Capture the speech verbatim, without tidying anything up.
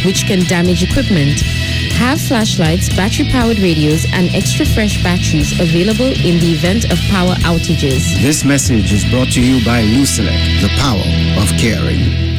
which can damage equipment. Have flashlights, battery-powered radios, and extra fresh batteries available in the event of power outages. This message is brought to you by Lucelec, the power of caring.